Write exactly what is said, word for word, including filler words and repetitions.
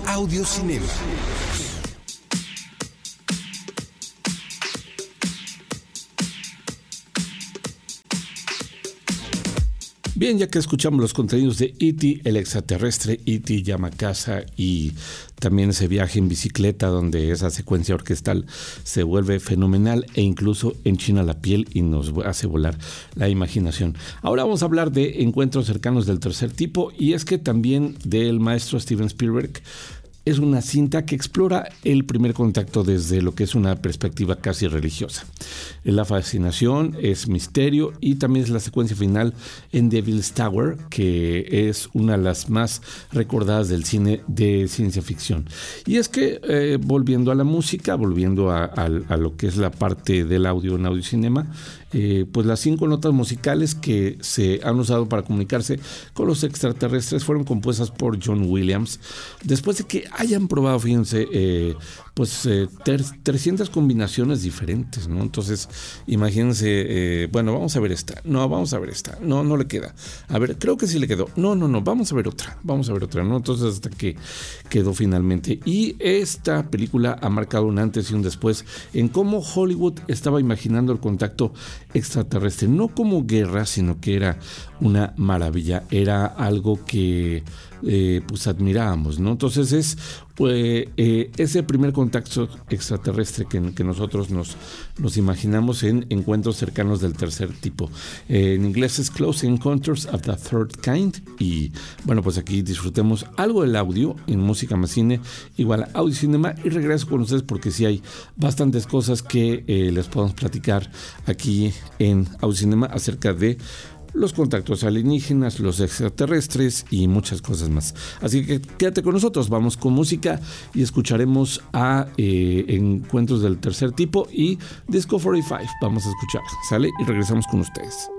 Audiocinema. Bien, ya que escuchamos los contenidos de E T, el extraterrestre, E T llama a casa, y también ese viaje en bicicleta donde esa secuencia orquestal se vuelve fenomenal e incluso enchina la piel y nos hace volar la imaginación. Ahora vamos a hablar de encuentros cercanos del tercer tipo, y es que también del maestro Steven Spielberg. Es una cinta que explora el primer contacto desde lo que es una perspectiva casi religiosa. La fascinación, es misterio, y también es la secuencia final en Devil's Tower, que es una de las más recordadas del cine de ciencia ficción. Y es que, eh, volviendo a la música, volviendo a, a, a lo que es la parte del audio en audiocinema, eh, pues las cinco notas musicales que se han usado para comunicarse con los extraterrestres fueron compuestas por John Williams, después de que hayan probado, fíjense, eh, pues eh, ter- trescientas combinaciones diferentes, ¿no? Entonces, imagínense, eh, bueno, vamos a ver esta, no, vamos a ver esta, no, no le queda, a ver, creo que sí le quedó, no, no, no, vamos a ver otra, vamos a ver otra, ¿no? Entonces, hasta que quedó finalmente. Y esta película ha marcado un antes y un después en cómo Hollywood estaba imaginando el contacto extraterrestre, no como guerra, sino que era una maravilla, era algo que eh, pues admirábamos, ¿no? Entonces es pues, eh, ese primer contacto extraterrestre que, que nosotros nos, nos imaginamos en encuentros cercanos del tercer tipo. Eh, en inglés es Close Encounters of the Third Kind. Y bueno, pues aquí disfrutemos algo del audio en Música Más Cine, igual a Audiocinema, y regreso con ustedes porque sí hay bastantes cosas que eh, les podemos platicar aquí en Audiocinema acerca de los contactos alienígenas, los extraterrestres y muchas cosas más. Así que quédate con nosotros, vamos con música y escucharemos a eh, Encuentros del Tercer Tipo y Disco cuarenta y cinco. Vamos a escuchar, ¿sale? Y regresamos con ustedes.